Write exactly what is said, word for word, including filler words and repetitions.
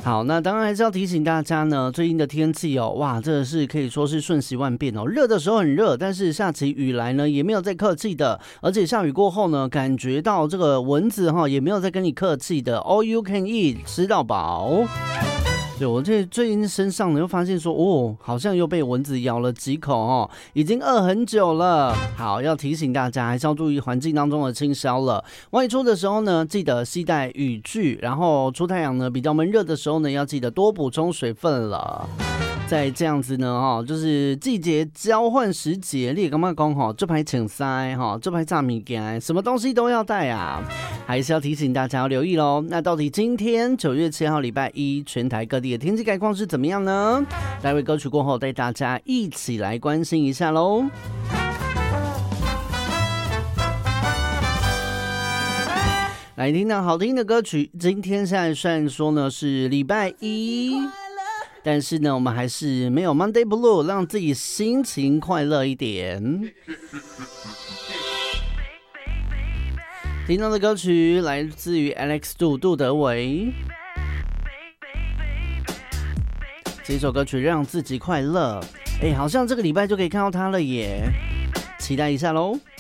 好，那当然还是要提醒大家呢，最近的天气哦，哇，这是可以说是瞬息万变哦。热的时候很热，但是下起雨来呢，也没有再客气的。而且下雨过后呢，感觉到这个蚊子哈，也没有再跟你客气的 ，all you can eat， 吃到饱。对，我这最近身上呢又发现说，哦，好像又被蚊子咬了几口哦，已经饿很久了。好，要提醒大家，还是要注意环境当中的清消了。外出的时候呢，记得携带雨具，然后出太阳呢比较闷热的时候呢，要记得多补充水分了。在这样子呢，哈，就是季节交换时节，你干嘛讲哈？这排请塞哈，这排炸米干，什么东西都要带啊，还是要提醒大家要留意喽。那到底今天九月七号礼拜一，全台各地的天气概况是怎么样呢？待会歌曲过后，带大家一起来关心一下喽。来听到好听的歌曲，今天现在虽然说呢是礼拜一。但是呢，我们还是没有 Monday Blue， 让自己心情快乐一点。听到的歌曲来自于 Alex 杜杜德维，这首歌曲让自己快乐。哎，好像这个礼拜就可以看到他了耶，期待一下喽。